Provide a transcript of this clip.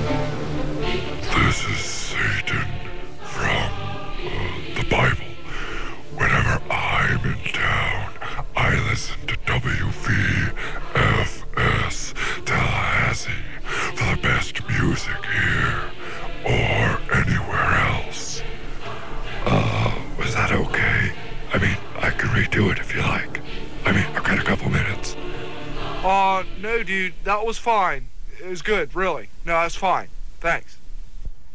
This is Satan from the Bible. Whenever I'm in town, I listen to WVFS Tallahassee for the best music here or anywhere else. Was that okay? I mean, I can redo it if you like. I mean, I've got a couple minutes. No, dude, that was fine. It was good, really. No, that's fine. Thanks.